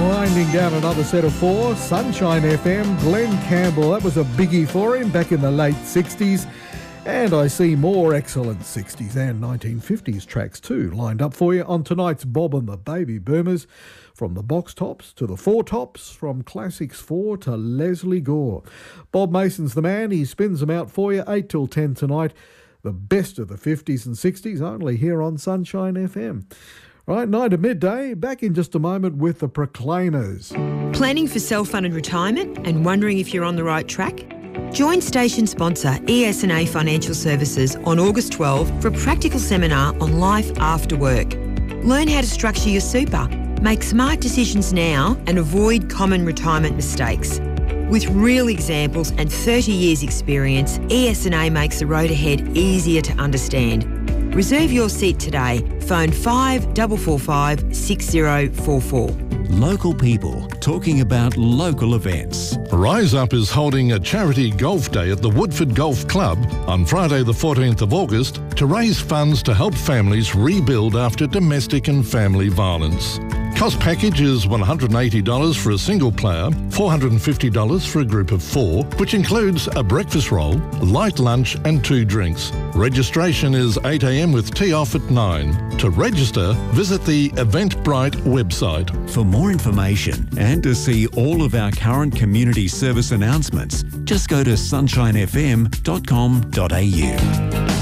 Winding down another set of four, Sunshine FM, Glenn Campbell. That was a biggie for him back in the late 60s. And I see more excellent 60s and 1950s tracks too lined up for you on tonight's Bob and the Baby Boomers. From the Box Tops to the Four Tops, from Classics 4 to Leslie Gore. Bob Mason's the man, he spins them out for you 8 till 10 tonight. The best of the 50s and 60s only here on Sunshine FM. Right, 9 to midday, back in just a moment with the Proclaimers. Planning for self-funded retirement and wondering if you're on the right track? Join station sponsor ES&A Financial Services on August 12 for a practical seminar on life after work. Learn how to structure your super, make smart decisions now and avoid common retirement mistakes. With real examples and 30 years experience, ES&A makes the road ahead easier to understand. Reserve your seat today. Phone 5445 6044. Local people talking about local events. Rise Up is holding a charity golf day at the Woodford Golf Club on Friday the 14th of August to raise funds to help families rebuild after domestic and family violence. Cost package is $180 for a single player, $450 for a group of 4, which includes a breakfast roll, light lunch and 2 drinks. Registration is 8 a.m. with tee off at 9. To register, visit the Eventbrite website. For more information and to see all of our current community service announcements, just go to sunshinefm.com.au.